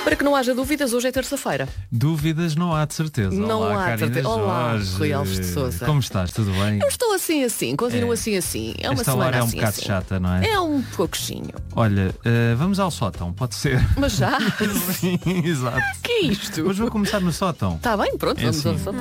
Para que não haja dúvidas, hoje é terça-feira. Dúvidas não há, de certeza. Não Olá, há de certeza. Olá, Jorge. Rui Alves de Sousa. Como estás? Tudo bem? Eu estou assim, continuo assim. É uma Esta semana hora é um assim, bocado chata, não é? É um pouquinho. Olha, vamos ao sótão, pode ser? Mas já? Sim, exato. Que é isto? Hoje vou começar no sótão. Está bem, pronto, vamos assim. ao sótão.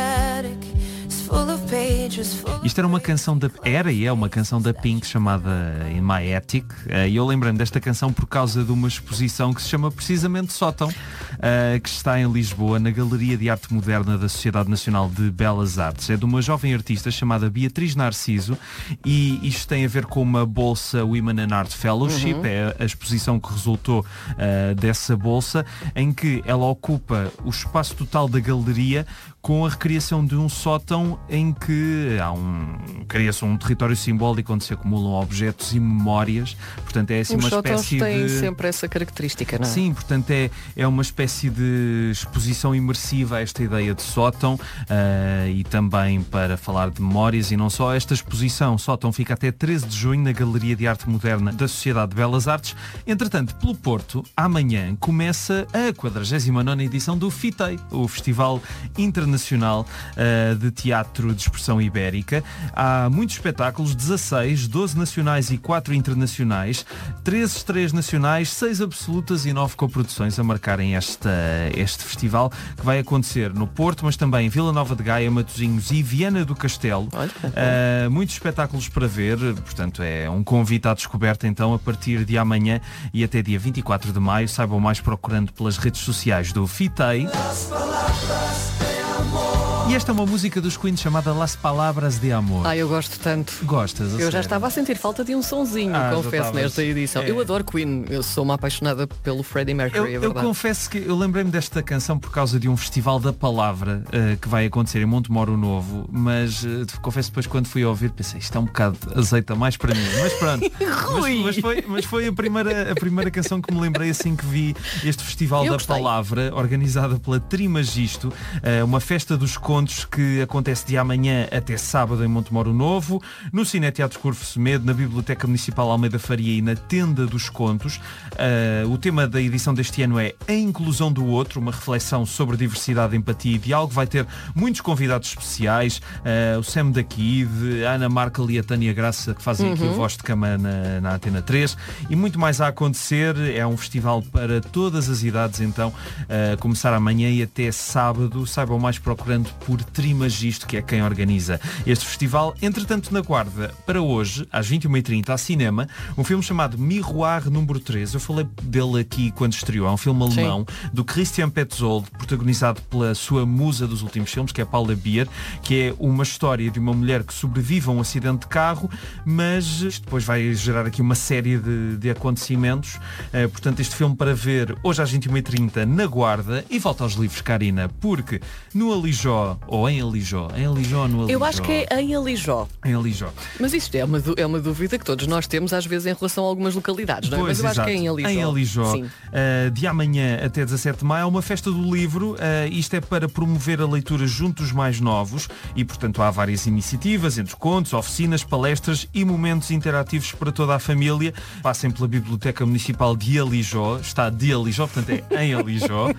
Isto era uma canção da... Era e é uma canção da Pink chamada In My Attic. E eu lembrei-me desta canção por causa de uma exposição que se chama precisamente Sótão, que está em Lisboa, na Galeria de Arte Moderna da Sociedade Nacional de Belas Artes. É de uma jovem artista chamada Beatriz Narciso e isto tem a ver com uma bolsa Women in Art Fellowship. É a exposição que resultou dessa bolsa, em que ela ocupa o espaço total da galeria com a recriação de um sótão em que cria-se um território simbólico onde se acumulam objetos e memórias. Portanto, é assim Os uma sótãos espécie têm de... sempre essa característica, não é? Sim, portanto é uma espécie de exposição imersiva a esta ideia de sótão e também para falar de memórias e não só. Esta exposição Sótão fica até 13 de junho na Galeria de Arte Moderna da Sociedade de Belas Artes. Entretanto, pelo Porto, amanhã começa a 49ª edição do FITEI, o Festival Internacional de Teatro de Expressão Ibérica. Há muitos espetáculos, 16, 12 nacionais e 4 internacionais, 13 estreias nacionais, 6 absolutas e 9 coproduções a marcarem este festival, que vai acontecer no Porto, mas também em Vila Nova de Gaia, Matosinhos e Viana do Castelo. Muitos espetáculos para ver, portanto é um convite à descoberta então a partir de amanhã e até dia 24 de maio. Saibam mais procurando pelas redes sociais do FITEI. E esta é uma música dos Queen chamada Las Palabras de Amor. Eu gosto tanto. Gostas? Eu já estava a sentir falta de um sonzinho, confesso, nesta edição. Eu adoro Queen, eu sou uma apaixonada pelo Freddie Mercury, eu confesso que eu lembrei-me desta canção por causa de um festival da palavra que vai acontecer em Montemoro Novo, mas confesso depois quando fui ouvir pensei, isto é um bocado azeita mais para mim, mas pronto. mas foi a primeira canção que me lembrei assim que vi este festival da palavra, organizada pela Trimagisto, uma festa dos contos que acontece de amanhã até sábado em Montemoro Novo, no Cineteatro Curvo Semedo, na Biblioteca Municipal Almeida Faria e na Tenda dos Contos. O tema da edição deste ano é a inclusão do outro, uma reflexão sobre diversidade, empatia e diálogo. Vai ter muitos convidados especiais, o Sam da Kid, a Ana Markel e a Tânia Graça, que fazem aqui o Voz de Cama na Antena 3, e muito mais a acontecer. É um festival para todas as idades, então, começar amanhã e até sábado. Saibam mais procurando por Trimagisto, que é quem organiza este festival. Entretanto, na Guarda, para hoje, às 21h30, há cinema, um filme chamado Miroir número 3. Eu falei dele aqui quando estreou. É um filme alemão do Christian Petzold, protagonizado pela sua musa dos últimos filmes, que é Paula Beer, que é uma história de uma mulher que sobrevive a um acidente de carro, mas isto depois vai gerar aqui uma série de acontecimentos. Portanto, este filme para ver hoje às 21h30 na Guarda. E volta aos livros, Karina, porque no Alijó, ou em Alijó ou no Alijó? Eu acho que é em Alijó. Em Alijó. Mas isto é uma dúvida que todos nós temos às vezes em relação a algumas localidades, não é? Mas eu acho que é em Alijó. Em Alijó, de amanhã até 17 de maio, há uma festa do livro. Isto é para promover a leitura junto dos mais novos e, portanto, há várias iniciativas, entre contos, oficinas, palestras e momentos interativos para toda a família. Passem pela Biblioteca Municipal de Alijó, está de Alijó, portanto é em Alijó,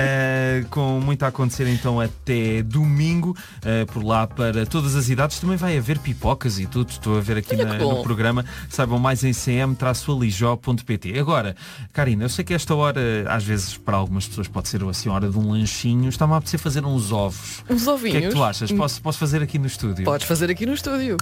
com muito a acontecer então até domingo, por lá para todas as idades. Também vai haver pipocas e tudo, estou a ver aqui no programa. Saibam mais em cm-alijó.pt. Agora, Karina, eu sei que esta hora, às vezes, para algumas pessoas pode ser assim a hora de um lanchinho. Está-me a apetecer fazer uns ovos. Uns ovinhos? O que é que tu achas? Posso fazer aqui no estúdio? Podes fazer aqui no estúdio.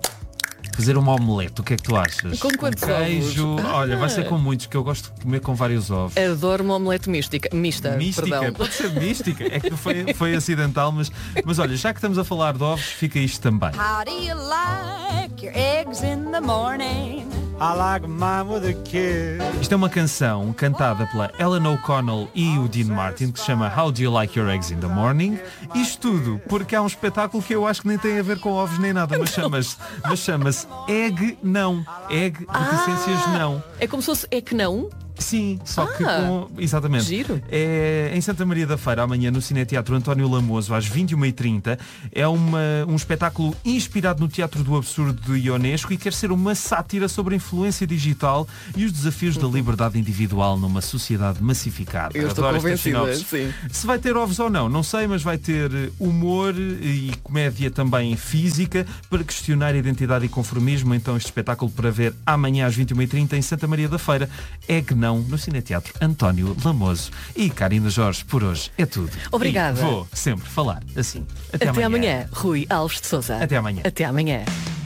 Fazer uma omelete, o que é que tu achas? Com quantos queijo? ovos? Olha, vai ser com muitos, que eu gosto de comer com vários ovos. Adoro uma omelete mista, perdão. Pode ser mística. É que foi acidental, mas olha, já que estamos a falar de ovos, fica isto também. How do you like your eggs in the morning? I like mine with a kiss. Isto é uma canção cantada pela Ellen O'Connell e o Dean Martin, que se chama How Do You Like Your Eggs in the Morning? Isto tudo porque há um espetáculo que eu acho que nem tem a ver com ovos nem nada, mas chama-se Egg Não. Egg, reticências não. É como se fosse é que não? Sim, só que exatamente. Giro. É em Santa Maria da Feira, amanhã no Cineteatro António Lamoso, às 21h30. É um espetáculo inspirado no Teatro do Absurdo de Ionesco e quer ser uma sátira sobre a influência digital e os desafios da liberdade individual numa sociedade massificada. Eu estou convencida, sim. Se vai ter ovos ou não sei, mas vai ter humor e comédia também física para questionar a identidade e conformismo. Então este espetáculo para ver amanhã às 21h30 em Santa Maria da Feira. É que não no Cineteatro António Lamoso. E Karina Jorge, por hoje é tudo. Obrigada. E vou sempre falar assim. Até amanhã. Rui Alves de Sousa. Até amanhã. Até amanhã.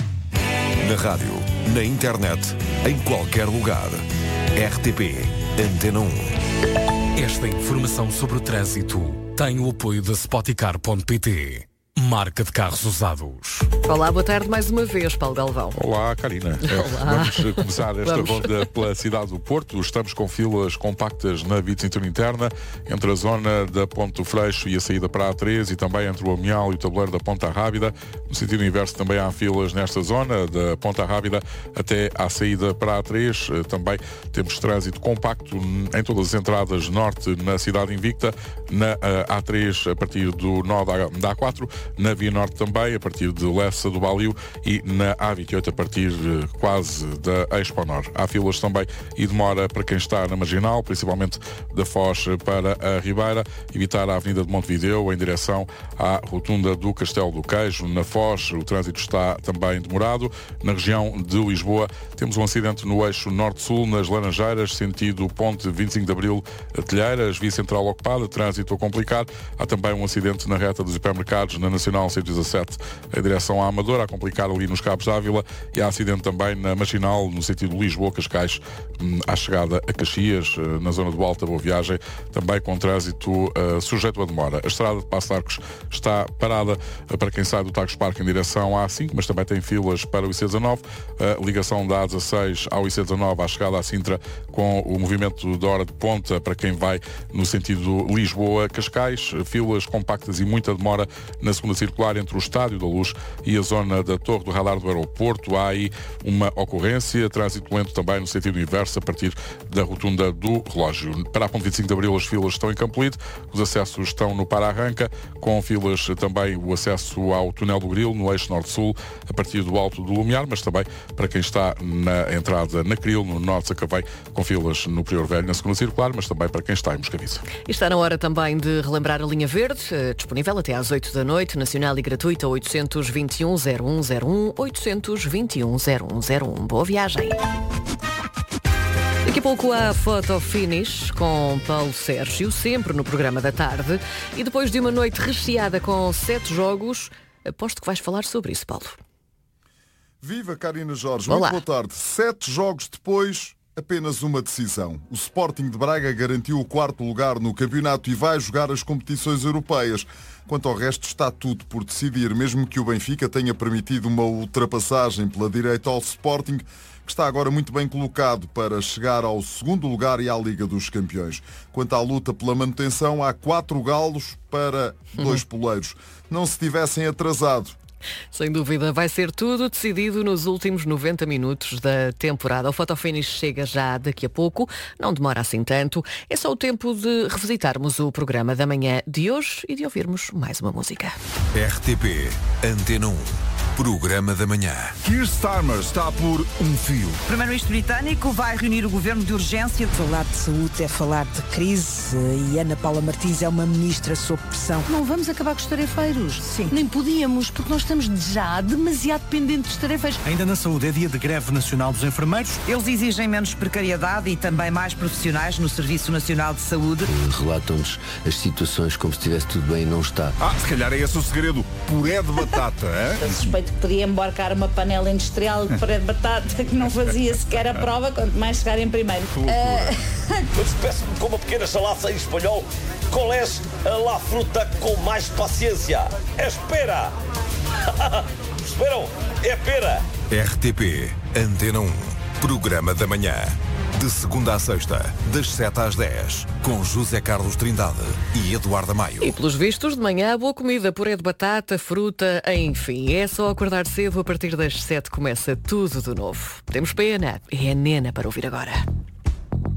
Na rádio, na internet, em qualquer lugar. RTP Antena 1. Esta informação sobre o trânsito tem o apoio da Spoticar.pt. Marca de carros usados. Olá, boa tarde mais uma vez, Paulo Galvão. Olá, Karina. Olá. Vamos começar esta ronda pela cidade do Porto. Estamos com filas compactas na via de cintura interna, entre a zona da Ponte do Freixo e a saída para a A3 e também entre o Amial e o tabuleiro da Ponta Rábida. No sentido inverso também há filas nesta zona, da Ponta Rábida até à saída para a A3. Também temos trânsito compacto em todas as entradas norte na cidade invicta, na A3 a partir do nó da A4, na Via Norte também, a partir de Lessa do Baliu e na A28 a partir quase da Expo Nor. Há filas também e demora para quem está na Marginal, principalmente da Foz para a Ribeira, evitar a Avenida de Montevideo em direção à rotunda do Castelo do Queijo. Na Foz o trânsito está também demorado. Na região de Lisboa temos um acidente no eixo Norte-Sul, nas Laranjeiras, sentido Ponte 25 de Abril, Telheiras, via central ocupada, trânsito a complicar. Há também um acidente na reta dos hipermercados, na Nacional 117, em direção à Amadora, a complicar ali nos Cabos d'Ávila, e há acidente também na Marginal, no sentido Lisboa-Cascais, à chegada a Caxias, na zona do Alta Boa Viagem, também com trânsito sujeito a demora. A estrada de Passo de Arcos está parada para quem sai do Tagus Parque em direção à A5, mas também tem filas para o IC19, a ligação da A16 ao IC19 à chegada à Sintra, com o movimento da hora de ponta para quem vai no sentido Lisboa-Cascais, filas compactas e muita demora na segunda circular entre o Estádio da Luz e a zona da Torre do Radar do Aeroporto. Há aí uma ocorrência, trânsito lento também no sentido inverso, a partir da rotunda do Relógio. Para a Ponte 25 de Abril as filas estão em Campolide, os acessos estão no Para-Arranca, com filas também o acesso ao Túnel do Grilo, no eixo Norte-Sul, a partir do Alto do Lumiar, mas também para quem está na entrada na Cril, no Norte de Sacavém, com filas no Prior Velho, na segunda circular, mas também para quem está em Moscavice. E está na hora também de relembrar a linha verde, disponível até às 8 da noite, nacional e gratuita, 821-0101, 821-0101. Boa viagem. Daqui a pouco há Photo Finish com Paulo Sérgio, sempre no programa da tarde. E depois de uma noite recheada com 7 jogos, aposto que vais falar sobre isso, Paulo. Viva, Karina Jorge. Olá. Muito boa tarde. 7 jogos depois, apenas uma decisão. O Sporting de Braga garantiu o 4º lugar no campeonato e vai jogar as competições europeias. Quanto ao resto, está tudo por decidir, mesmo que o Benfica tenha permitido uma ultrapassagem pela direita ao Sporting, que está agora muito bem colocado para chegar ao 2º lugar e à Liga dos Campeões. Quanto à luta pela manutenção, há 4 galos para 2 poleiros. Não se tivessem atrasado. Sem dúvida, vai ser tudo decidido nos últimos 90 minutos da temporada. O Fotofinish chega já daqui a pouco, não demora assim tanto. É só o tempo de revisitarmos o programa da manhã de hoje e de ouvirmos mais uma música. RTP Antena 1. Programa da manhã. Keir Starmer está por um fio. O primeiro-ministro britânico vai reunir o governo de urgência. Falar de saúde é falar de crise e Ana Paula Martins é uma ministra sob pressão. Não vamos acabar com os tarefeiros. Sim. Nem podíamos, porque nós estamos já demasiado dependentes dos tarefeiros. Ainda na saúde é dia de greve nacional dos enfermeiros. Eles exigem menos precariedade e também mais profissionais no Serviço Nacional de Saúde. Relatam-nos as situações como se estivesse tudo bem e não está. Se calhar é esse o segredo. Puré de batata, Eu suspeito que podia embarcar uma panela industrial de puré de batata que não fazia sequer a prova, quanto mais chegar em primeiro. Mas peço-me com uma pequena salada em espanhol, qual é a fruta com mais paciência? Espera! Esperam? É pera! RTP Antena 1. Programa da manhã. De segunda à sexta, das 7 às 10, com José Carlos Trindade e Eduardo Maio. E pelos vistos, de manhã, boa comida, puré de batata, fruta, enfim. É só acordar cedo, a partir das 7 começa tudo de novo. Temos pena, é a Nena para ouvir agora.